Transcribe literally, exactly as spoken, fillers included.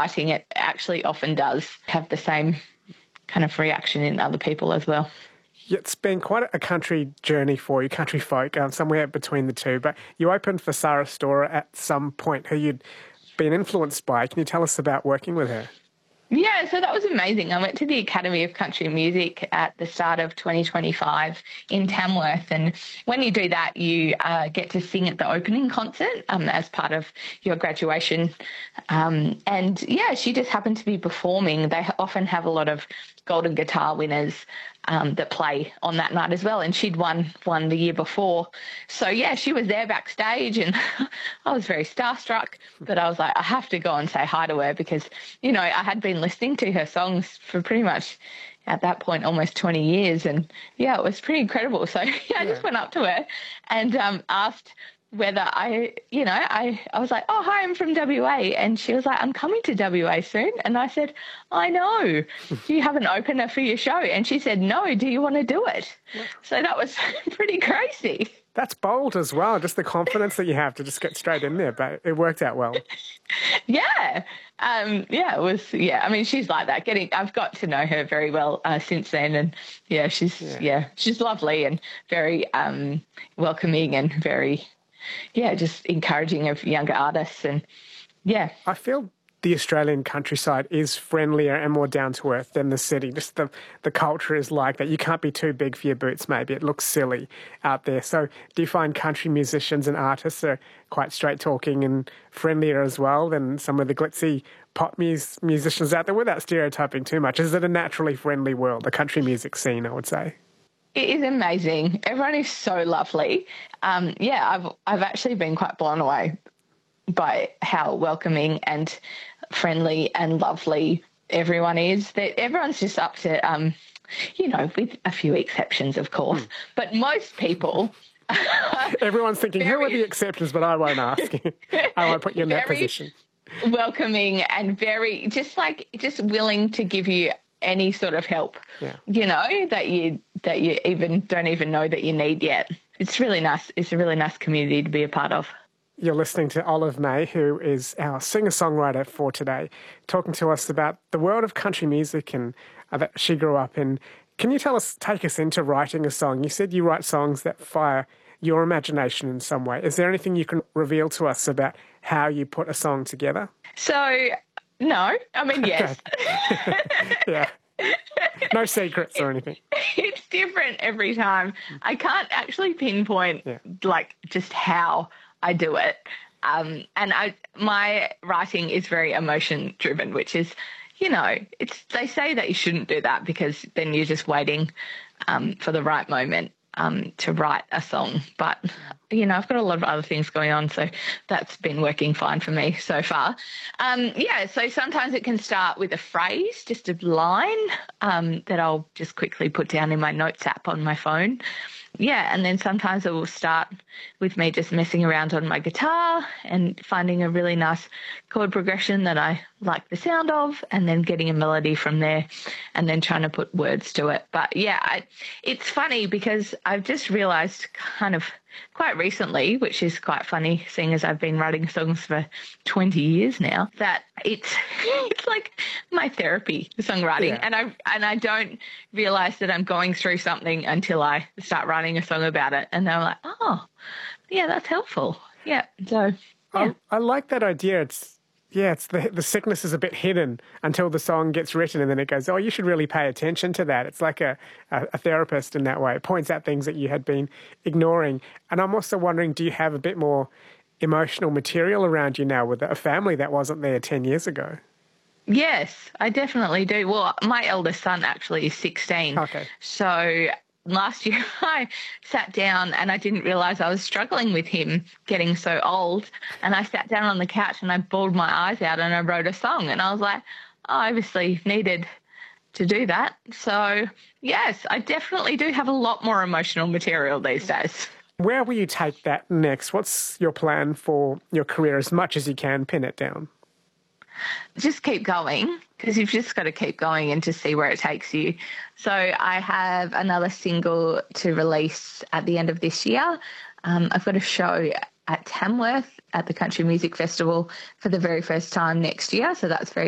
writing, it actually often does have the same kind of reaction in other people as well. It's been quite a country journey for you, country folk, um, somewhere between the two. But you opened for Sarah Storer at some point, who you'd been influenced by. Can you tell us about working with her? Yeah, so that was amazing. I went to the Academy of Country Music at the start of twenty twenty-five in Tamworth, and when you do that, you uh, get to sing at the opening concert um, as part of your graduation. Um, and, yeah, she just happened to be performing. They often have a lot of Golden Guitar winners um, that play on that night as well, and she'd won one the year before. So, yeah, she was there backstage, and I was very starstruck, but I was like, I have to go and say hi to her because, you know, I had been listening to her songs for pretty much at that point almost twenty years, and, yeah, it was pretty incredible. So, yeah, I just went up to her and um, asked whether I, you know, I, I was like, oh, hi, I'm from W A. And she was like, I'm coming to W A soon. And I said, I know. Do you have an opener for your show? And she said, no, do you want to do it? Yeah. So that was pretty crazy. That's bold as well, just the confidence that you have to just get straight in there, but it worked out well. yeah. Um, yeah, it was, yeah, I mean, she's like that. Getting, I've got to know her very well uh, since then. And, yeah, she's, yeah. yeah, she's lovely and very um, welcoming and very... yeah, just encouraging of younger artists. And yeah. I feel the Australian countryside is friendlier and more down to earth than the city. Just the, the culture is like that. You can't be too big for your boots, maybe. It looks silly out there. So do you find country musicians and artists are quite straight talking and friendlier as well than some of the glitzy pop mus- musicians out there without stereotyping too much? Is it a naturally friendly world, the country music scene, I would say? It is amazing. Everyone is so lovely. Um, yeah, I've I've actually been quite blown away by how welcoming and friendly and lovely everyone is. That everyone's just up to, um, you know, with a few exceptions, of course, mm. but most people. Everyone's thinking, very, who are the exceptions? But I won't ask. I won't put you in that position. Welcoming and very just like just willing to give you any sort of help, yeah. you know, that you that you even don't even know that you need yet. It's really nice. It's a really nice community to be a part of. You're listening to Olive May, who is our singer-songwriter for today, talking to us about the world of country music and uh, that she grew up in. Can you tell us, take us into writing a song? You said you write songs that fire your imagination in some way. Is there anything you can reveal to us about how you put a song together? So, no. I mean, yes. yeah. No secrets or anything. It's different every time. I can't actually pinpoint, yeah. like, just how I do it. Um, and I, my writing is very emotion-driven, which is, you know, it's. They say that you shouldn't do that because then you're just waiting um, for the right moment um, to write a song. But, you know, I've got a lot of other things going on, so that's been working fine for me so far. Um, yeah, so sometimes it can start with a phrase, just a line um, that I'll just quickly put down in my notes app on my phone. Yeah, and then sometimes it will start with me just messing around on my guitar and finding a really nice chord progression that I like the sound of, and then getting a melody from there and then trying to put words to it. But, yeah, I, it's funny because I've just realised kind of quite recently, which is quite funny seeing as I've been writing songs for twenty years now, that it's it's like my therapy, songwriting. Yeah. And I and I don't realise that I'm going through something until I start writing a song about it. And then I'm like, oh, yeah, that's helpful. Yeah. So, yeah. I, I like that idea. It's Yeah, it's the the sickness is a bit hidden until the song gets written, and then it goes, oh, you should really pay attention to that. It's like a, a, a therapist in that way. It points out things that you had been ignoring. And I'm also wondering, do you have a bit more emotional material around you now with a family that wasn't there ten years ago? Yes, I definitely do. Well, my eldest son actually is sixteen. Okay. So last year I sat down and I didn't realise I was struggling with him getting so old, and I sat down on the couch and I bawled my eyes out and I wrote a song, and I was like, oh, I obviously needed to do that. So, yes, I definitely do have a lot more emotional material these days. Where will you take that next? What's your plan for your career as much as you can? Pin it down. Just keep going, because you've just got to keep going and to see where it takes you. So I have another single to release at the end of this year. Um, I've got a show at Tamworth at the Country Music Festival for the very first time next year, so that's very